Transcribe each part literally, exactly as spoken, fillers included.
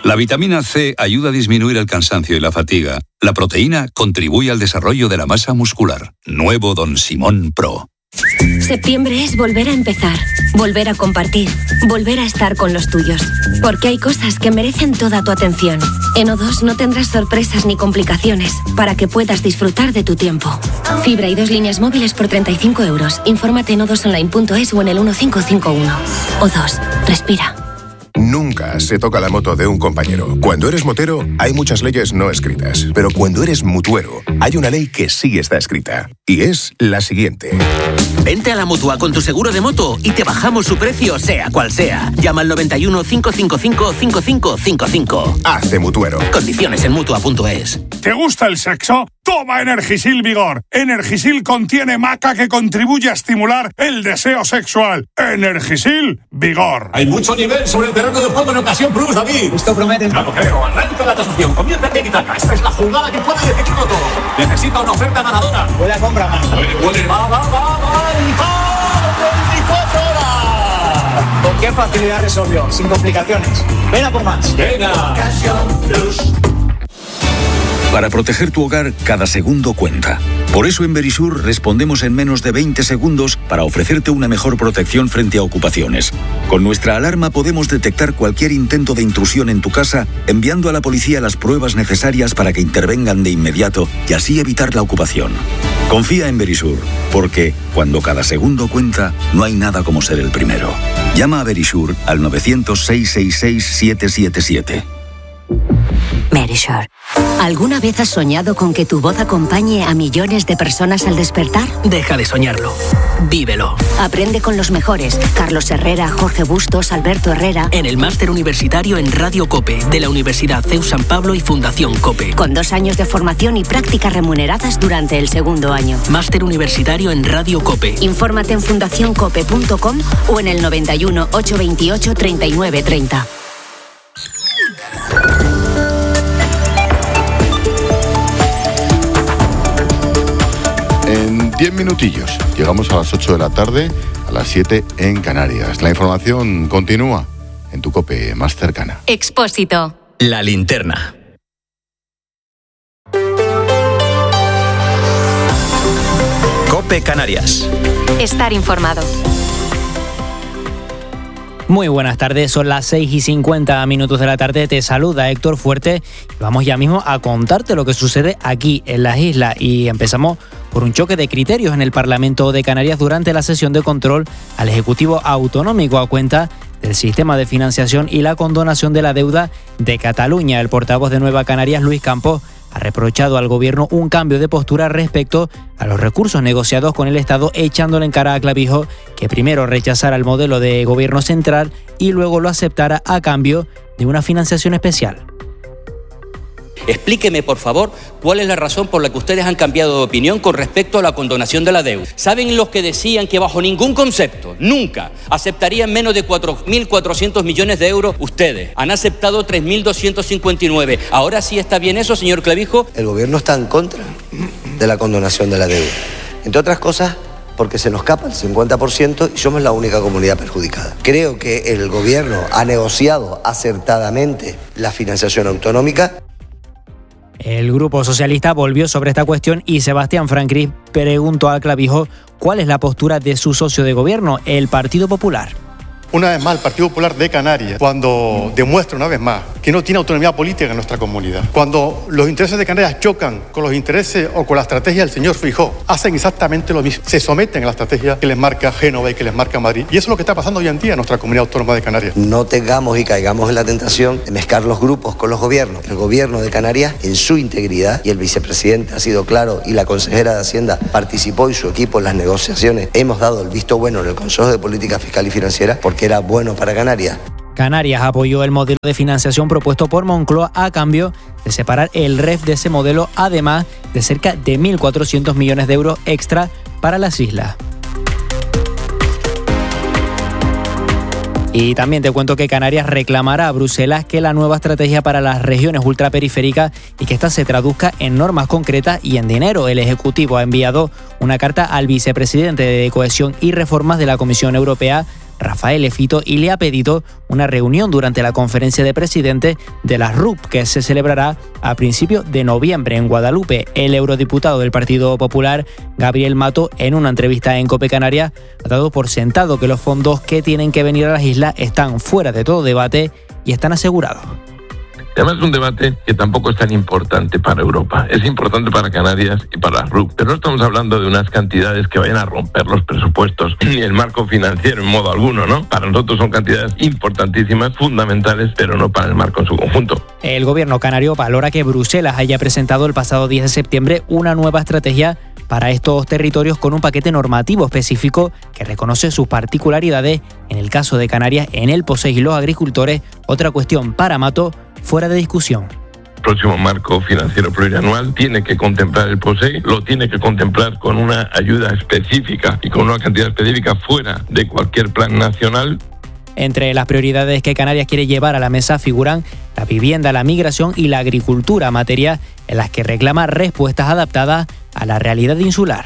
La vitamina C ayuda a disminuir el cansancio y la fatiga. La proteína contribuye al desarrollo de la masa muscular. Nuevo Don Simón Pro. Septiembre es volver a empezar, volver a compartir, volver a estar con los tuyos. Porque hay cosas que merecen toda tu atención. En O dos no tendrás sorpresas ni complicaciones para que puedas disfrutar de tu tiempo. Fibra y dos líneas móviles por treinta y cinco euros. Infórmate en o dos online punto es o en el uno cinco cinco uno. O dos. Respira. Nunca se toca la moto de un compañero. Cuando eres motero, hay muchas leyes no escritas. Pero cuando eres mutuero, hay una ley que sí está escrita. Y es la siguiente. Vente a la Mutua con tu seguro de moto y te bajamos su precio, sea cual sea. Llama al noventa y uno, cinco cinco cinco, cinco cinco cinco cinco. Hazte mutuero. Condiciones en Mutua punto es. ¿Te gusta el sexo? Toma Energisil Vigor. Energisil contiene maca que contribuye a estimular el deseo sexual. Energisil Vigor. Hay mucho nivel sobre el terreno de juego en Ocasión Plus, David. Esto promete. Ya lo creo. Arranca la tasación. Comienza en Tiki-Taka. Esta es la jugada que puede decidirlo todo. Necesita una oferta ganadora. Huele a compra más. Huele, huele. Va, va, va, va. veinticuatro horas. ¿Con qué facilidad resolvió? Sin complicaciones. Ven a por más. Venga. Ocasión Plus. Para proteger tu hogar, cada segundo cuenta. Por eso en Verisur respondemos en menos de veinte segundos para ofrecerte una mejor protección frente a ocupaciones. Con nuestra alarma podemos detectar cualquier intento de intrusión en tu casa, enviando a la policía las pruebas necesarias para que intervengan de inmediato y así evitar la ocupación. Confía en Verisur, porque cuando cada segundo cuenta, no hay nada como ser el primero. Llama a Verisur al novecientos, seiscientos sesenta y seis, siete siete siete. Verisur. ¿Alguna vez has soñado con que tu voz acompañe a millones de personas al despertar? Deja de soñarlo. Vívelo. Aprende con los mejores. Carlos Herrera, Jorge Bustos, Alberto Herrera. En el máster universitario en Radio COPE de la Universidad C E U San Pablo y Fundación COPE. Con dos años de formación y prácticas remuneradas durante el segundo año. Máster universitario en Radio COPE. Infórmate en fundación cope punto com o en el noventa y uno, ochocientos veintiocho, treinta y nueve treinta. En diez minutillos llegamos a las ocho de la tarde, a las siete en Canarias. La información continúa en tu COPE más cercana. Expósito. La linterna. COPE Canarias. Estar informado. Muy buenas tardes, son las seis y cincuenta minutos de la tarde, te saluda Héctor Fuerte. Vamos ya mismo a contarte lo que sucede aquí en las islas y empezamos por un choque de criterios en el Parlamento de Canarias durante la sesión de control al Ejecutivo Autonómico a cuenta del sistema de financiación y la condonación de la deuda de Cataluña. El portavoz de Nueva Canarias, Luis Campos, ha reprochado al gobierno un cambio de postura respecto a los recursos negociados con el Estado, echándole en cara a Clavijo que primero rechazara el modelo de gobierno central y luego lo aceptara a cambio de una financiación especial. Explíqueme, por favor, cuál es la razón por la que ustedes han cambiado de opinión con respecto a la condonación de la deuda. ¿Saben los que decían que bajo ningún concepto, nunca, aceptarían menos de cuatro mil cuatrocientos millones de euros? Ustedes han aceptado tres mil doscientos cincuenta y nueve. ¿Ahora sí está bien eso, señor Clavijo? El gobierno está en contra de la condonación de la deuda. Entre otras cosas, porque se nos escapa el cincuenta por ciento y somos la única comunidad perjudicada. Creo que el gobierno ha negociado acertadamente la financiación autonómica. El Grupo Socialista volvió sobre esta cuestión y Sebastián Francriz preguntó al Clavijo cuál es la postura de su socio de gobierno, el Partido Popular. Una vez más, el Partido Popular de Canarias, cuando demuestra una vez más que no tiene autonomía política en nuestra comunidad, cuando los intereses de Canarias chocan con los intereses o con la estrategia del señor Feijóo, hacen exactamente lo mismo, se someten a la estrategia que les marca Génova y que les marca Madrid. Y eso es lo que está pasando hoy en día en nuestra comunidad autónoma de Canarias. No tengamos y caigamos en la tentación de mezclar los grupos con los gobiernos. El gobierno de Canarias, en su integridad, y el vicepresidente ha sido claro, y la consejera de Hacienda participó y su equipo en las negociaciones, hemos dado el visto bueno en el Consejo de Política Fiscal y Financiera porque era bueno para Canarias. Canarias apoyó el modelo de financiación propuesto por Moncloa a cambio de separar el R E F de ese modelo, además de cerca de mil cuatrocientos millones de euros extra para las islas. Y también te cuento que Canarias reclamará a Bruselas que la nueva estrategia para las regiones ultraperiféricas y que esta se traduzca en normas concretas y en dinero. El Ejecutivo ha enviado una carta al vicepresidente de Cohesión y Reformas de la Comisión Europea Rafael Efito, y le ha pedido una reunión durante la conferencia de presidentes de la R U P que se celebrará a principios de noviembre en Guadalupe. El eurodiputado del Partido Popular, Gabriel Mato, en una entrevista en COPE Canarias, ha dado por sentado que los fondos que tienen que venir a las islas están fuera de todo debate y están asegurados. Además es un debate que tampoco es tan importante para Europa, es importante para Canarias y para la R U P, pero no estamos hablando de unas cantidades que vayan a romper los presupuestos ni el marco financiero en modo alguno, ¿no? Para nosotros son cantidades importantísimas, fundamentales, pero no para el marco en su conjunto. El gobierno canario valora que Bruselas haya presentado el pasado diez de septiembre una nueva estrategia para estos territorios con un paquete normativo específico que reconoce sus particularidades. En el caso de Canarias, en el POSEI y los agricultores, otra cuestión para Mato fuera de discusión. El próximo marco financiero plurianual tiene que contemplar el POSEI, lo tiene que contemplar con una ayuda específica y con una cantidad específica fuera de cualquier plan nacional. Entre las prioridades que Canarias quiere llevar a la mesa figuran la vivienda, la migración y la agricultura, materias en las que reclama respuestas adaptadas a la realidad insular.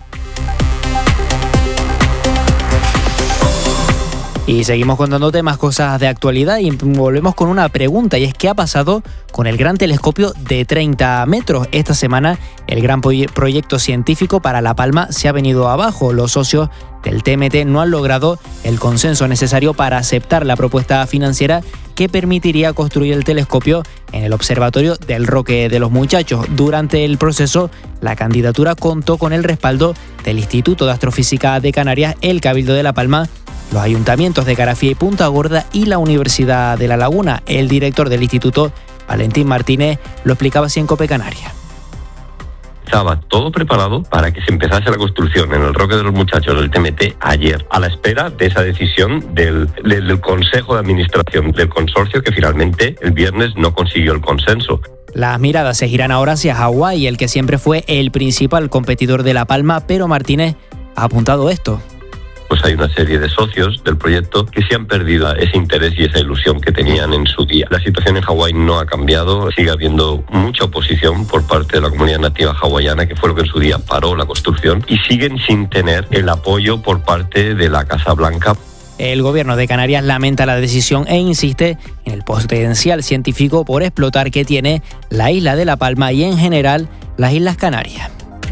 Y seguimos contándote más cosas de actualidad y volvemos con una pregunta, y es ¿qué ha pasado con el gran telescopio de treinta metros? Esta semana el gran proyecto científico para La Palma se ha venido abajo. Los socios del T M T no han logrado el consenso necesario para aceptar la propuesta financiera que permitiría construir el telescopio en el observatorio del Roque de los Muchachos. Durante el proceso, la candidatura contó con el respaldo del Instituto de Astrofísica de Canarias, el Cabildo de La Palma, los ayuntamientos de Garafía y Punta Gorda y la Universidad de La Laguna. El director del instituto, Valentín Martínez, lo explicaba así en COPE Canarias. Estaba todo preparado para que se empezase la construcción en el Roque de los Muchachos del T M T ayer, a la espera de esa decisión del, del, del Consejo de Administración del consorcio, que finalmente el viernes no consiguió el consenso. Las miradas se giran ahora hacia Hawái, el que siempre fue el principal competidor de La Palma, pero Martínez ha apuntado esto. Pues hay una serie de socios del proyecto que se han perdido ese interés y esa ilusión que tenían en su día. La situación en Hawái no ha cambiado, sigue habiendo mucha oposición por parte de la comunidad nativa hawaiana, que fue lo que en su día paró la construcción, y siguen sin tener el apoyo por parte de la Casa Blanca. El gobierno de Canarias lamenta la decisión e insiste en el potencial científico por explotar que tiene la isla de La Palma y en general las Islas Canarias.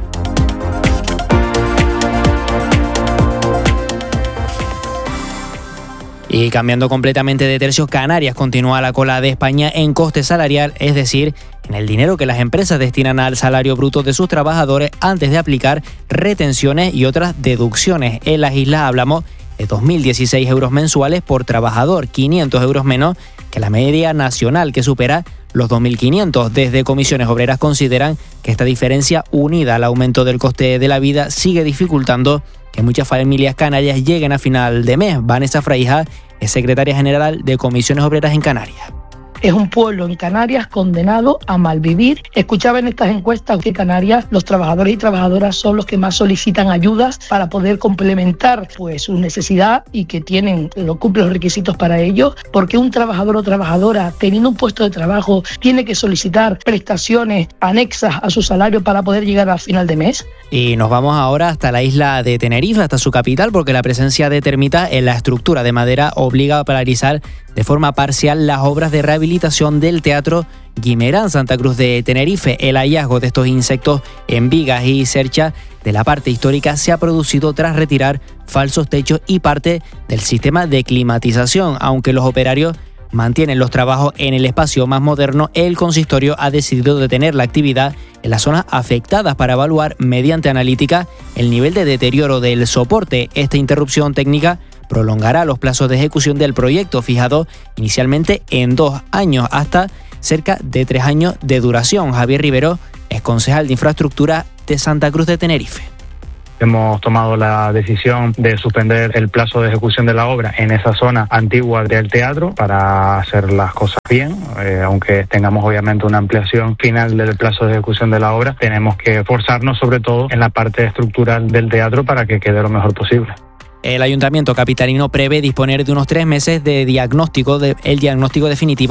Y cambiando completamente de tercio, Canarias continúa a la cola de España en coste salarial, es decir, en el dinero que las empresas destinan al salario bruto de sus trabajadores antes de aplicar retenciones y otras deducciones. En las islas hablamos de dos mil dieciséis euros mensuales por trabajador, quinientos euros menos que la media nacional, que supera los dos mil quinientos. Desde Comisiones Obreras consideran que esta diferencia, unida al aumento del coste de la vida, sigue dificultando que muchas familias canarias lleguen a final de mes. Vanessa Fraija es secretaria general de Comisiones Obreras en Canarias. Es un pueblo en Canarias condenado a malvivir. Escuchaba en estas encuestas que Canarias, los trabajadores y trabajadoras son los que más solicitan ayudas para poder complementar pues su necesidad y que tienen, lo cumplen los requisitos para ello, porque un trabajador o trabajadora teniendo un puesto de trabajo tiene que solicitar prestaciones anexas a su salario para poder llegar a final de mes. Y nos vamos ahora hasta la isla de Tenerife, hasta su capital, porque la presencia de termitas en la estructura de madera obliga a paralizar de forma parcial las obras de rehabilitación del Teatro Guimerá en Santa Cruz de Tenerife. El hallazgo de estos insectos en vigas y cercha de la parte histórica se ha producido tras retirar falsos techos y parte del sistema de climatización. Aunque los operarios mantienen los trabajos en el espacio más moderno, el consistorio ha decidido detener la actividad en las zonas afectadas para evaluar mediante analítica el nivel de deterioro del soporte. Esta interrupción técnica prolongará los plazos de ejecución del proyecto, fijado inicialmente en dos años hasta cerca de tres años de duración. Javier Rivero es concejal de Infraestructura de Santa Cruz de Tenerife. Hemos tomado la decisión de suspender el plazo de ejecución de la obra en esa zona antigua del teatro para hacer las cosas bien, eh, aunque tengamos obviamente una ampliación final del plazo de ejecución de la obra, tenemos que esforzarnos sobre todo en la parte estructural del teatro para que quede lo mejor posible. El Ayuntamiento capitalino prevé disponer de unos tres meses de diagnóstico, de, el diagnóstico definitivo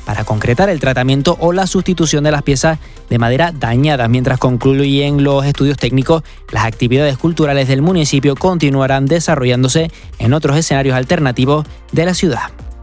para concretar el tratamiento o la sustitución de las piezas de madera dañadas. Mientras concluyen los estudios técnicos, las actividades culturales del municipio continuarán desarrollándose en otros escenarios alternativos de la ciudad.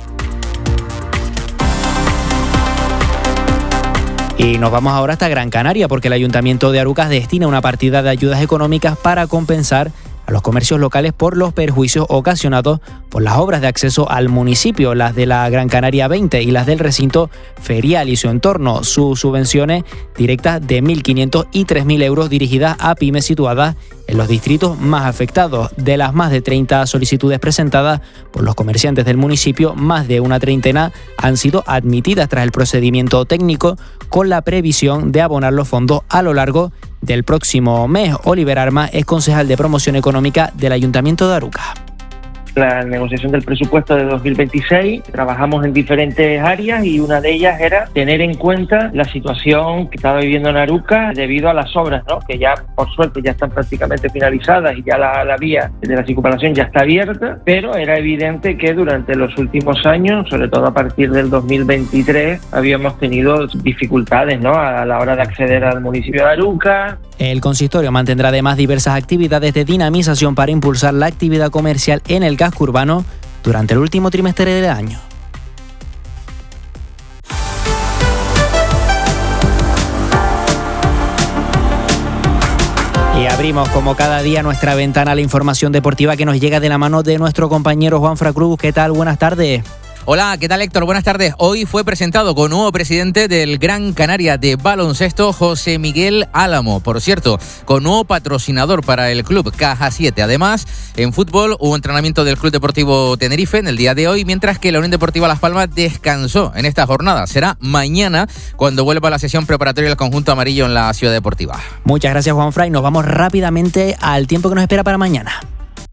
Y nos vamos ahora hasta Gran Canaria, porque el Ayuntamiento de Arucas destina una partida de ayudas económicas para compensar a los comercios locales por los perjuicios ocasionados por las obras de acceso al municipio, las de la Gran Canaria veinte y las del recinto ferial y su entorno. Sus subvenciones directas de mil quinientos y tres mil euros dirigidas a pymes situadas en los distritos más afectados. De las más de treinta solicitudes presentadas por los comerciantes del municipio, más de una treintena han sido admitidas tras el procedimiento técnico, con la previsión de abonar los fondos a lo largo del próximo mes. Oliver Arma es concejal de promoción económica del Ayuntamiento de Arucas. La negociación del presupuesto de dos mil veintiséis, trabajamos en diferentes áreas y una de ellas era tener en cuenta la situación que estaba viviendo en Arucas debido a las obras, ¿no? Que ya por suerte ya están prácticamente finalizadas y ya la, la vía de la circunvalación ya está abierta, pero era evidente que durante los últimos años, sobre todo a partir del dos mil veintitrés, habíamos tenido dificultades, ¿no? A la hora de acceder al municipio de Arucas. El consistorio mantendrá además diversas actividades de dinamización para impulsar la actividad comercial en el casco urbano durante el último trimestre del año. Y abrimos como cada día nuestra ventana a la información deportiva que nos llega de la mano de nuestro compañero Juanfran Cruz. ¿Qué tal? Buenas tardes. Hola, ¿qué tal, Héctor? Buenas tardes. Hoy fue presentado con nuevo presidente del Gran Canaria de baloncesto, José Miguel Álamo. Por cierto, con nuevo patrocinador para el club, Caja siete. Además, en fútbol hubo entrenamiento del Club Deportivo Tenerife en el día de hoy, mientras que la Unión Deportiva Las Palmas descansó en esta jornada. Será mañana cuando vuelva la sesión preparatoria del conjunto amarillo en la Ciudad Deportiva. Muchas gracias, Juanfran. Nos vamos rápidamente al tiempo que nos espera para mañana.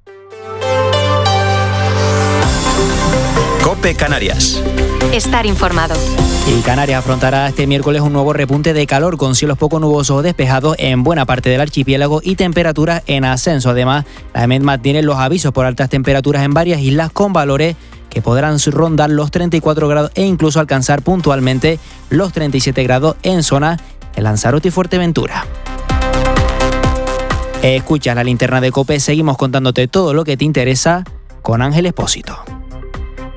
COPE Canarias. Estar informado. Y Canarias afrontará este miércoles un nuevo repunte de calor con cielos poco nubosos o despejados en buena parte del archipiélago y temperaturas en ascenso. Además, la EMET mantiene los avisos por altas temperaturas en varias islas con valores que podrán rondar los treinta y cuatro grados e incluso alcanzar puntualmente los treinta y siete grados en zonas de Lanzarote y Fuerteventura. Escuchas la linterna de COPE, seguimos contándote todo lo que te interesa con Ángel Espósito.